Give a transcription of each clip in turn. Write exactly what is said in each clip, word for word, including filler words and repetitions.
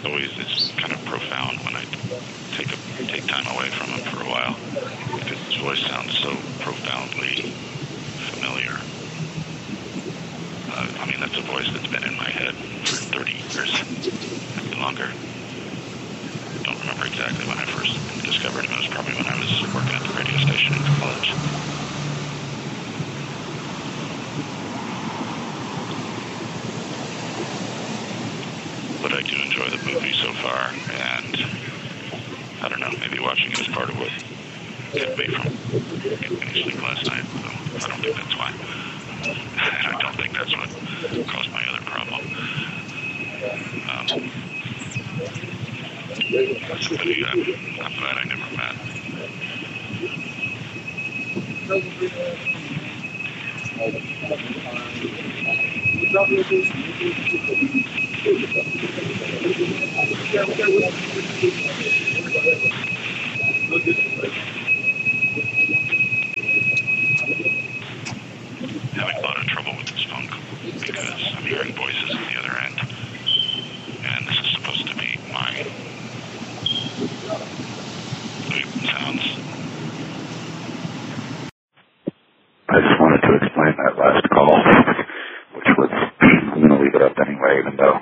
always, it's kind of profound when I take a, take time away from him for a while, because his voice sounds so profoundly familiar. Uh, I mean, that's a voice that's been in my head for thirty years, maybe longer. I don't remember exactly when I first discovered him. It was probably when I was working at the radio station in college. But I do enjoy the movie so far, and I don't know, maybe watching it is part of what kept me from getting any sleep last night, so I don't think that's why. And I don't think that's what caused my other problem. Um, somebody I'm, I'm glad I never met. Having a lot of trouble with this phone call because I'm hearing voices at the other end, and this is supposed to be my sounds. I just wanted to explain that last call, which was, I'm going to leave it up anyway, even though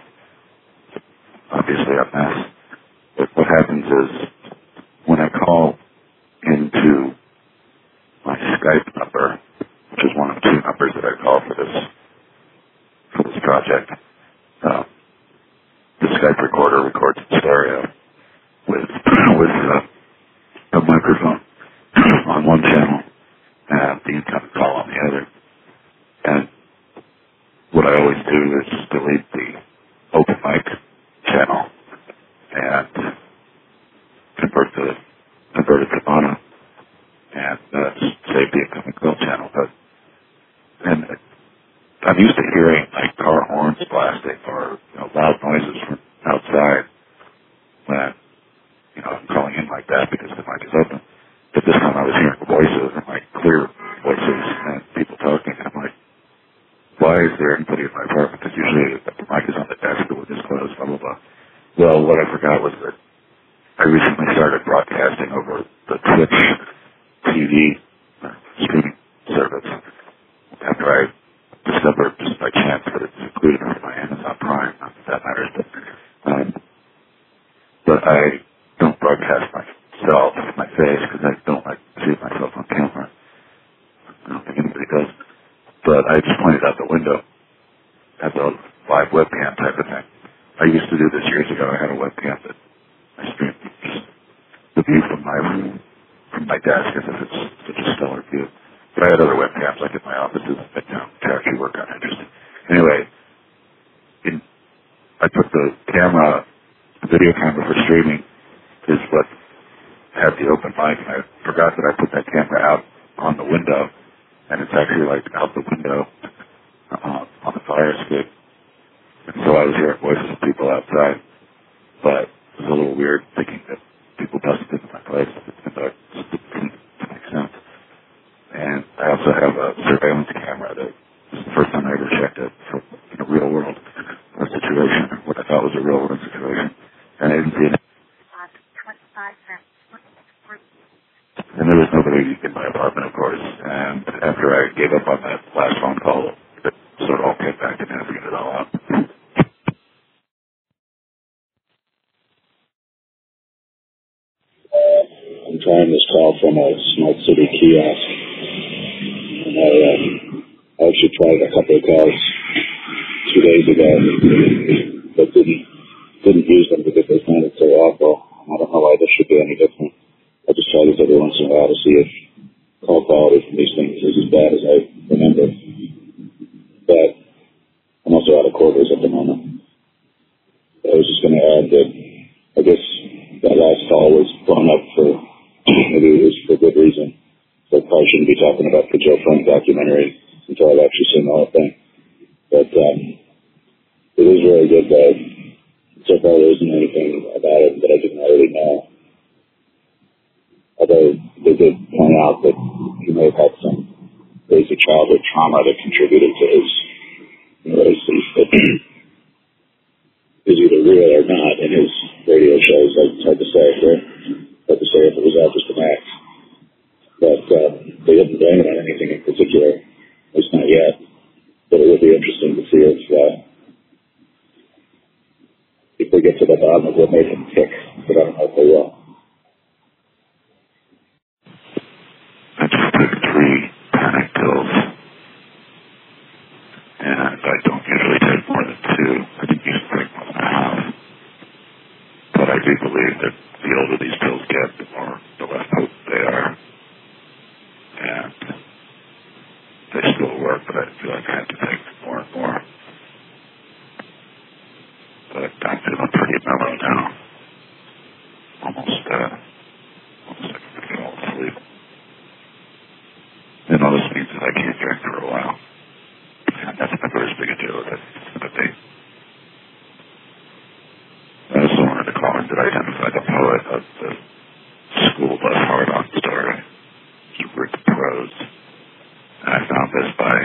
obviously a mess. But what happens is, when I call into my Skype number, which is one of two numbers that I call for this for this project, uh, the Skype recorder records in stereo with with uh, a microphone on one channel and the incoming call on the other. And what I always do is delete the open mic channel and convert the convert it to mono and uh, save the incoming call channel. But and I'm used to hearing like car horns blasting or you know, loud noises from outside when you know I'm calling in like that because the mic is open. But this time I was hearing voices and like clear voices and people talking. And I'm like, why is there anybody in my apartment? Because usually the mic is on the desk, the window is closed, blah blah blah. Well, what I forgot was that I recently started broadcasting over the Twitch T V uh, streaming service after I discovered just by chance that it's included in my Amazon Prime. Not that that matters, but um, but I don't broadcast myself, my face, because I don't like to see myself on camera. I don't think anybody does. But I just pointed out the window as a live webcam type of thing. I used to do this years ago. I had a webcam that I streamed just the view from my from my desk as if it's such a stellar view. But I had other webcams like in my offices in Midtown to actually work on interesting. Anyway, in, I put the camera, the video camera for streaming is what had the open mic, and I forgot that I put that camera out on the window, and it's actually like out the window uh, on the fire escape. And so I was hearing voices of people outside, but it was a little weird thinking that people busted into my place. It didn't make sense. And I also have a surveillance camera that was the first time I ever checked it for in a real world situation, what I thought was a real world situation. And I didn't see it. And there was nobody in my apartment, of course. And after I gave up on that last phone call, it sort of all came back to me. I figured it all out. I'm trying this call from a smart city kiosk. And I, um, I actually tried a couple of calls two days ago, but didn't, didn't use them because they sounded so awful. I don't know why this should be any different. I just try this every once in a while to see if call quality from these things is as bad as I remember. But I'm also out of quarters at the moment. I was just going to add that I guess that last call was blown up for, maybe it was for good reason. So I probably shouldn't be talking about the Joe Frank documentary until I've actually seen the whole thing. But um, it is really good, though. So far there isn't anything about it that I didn't already know. Although they did point out that he may have had some basic childhood trauma that contributed to his neuroses. But is either real or not in his radio shows. It's hard to say. So hard to say if it was all just an act. But uh, they didn't blame it on anything in particular, at least not yet. But it would be interesting to see if uh, if we get to the bottom of what made him tick. But I don't know if they will. I just took three panic pills, and I don't usually take more than two. I think you should take more than a half. But I do believe that the older these pills get, the more, the less potent they are. And they still work, but I feel like I have to take more and more. But I'm feeling pretty mellow now. Almost, uh, almost like I'm going to get all asleep. And all this means that I can't drink for a while. And that's never as big a deal as I think. I also wanted to call in to identify the poet of the school bus hard on story. It's Rick Prose. And I found this by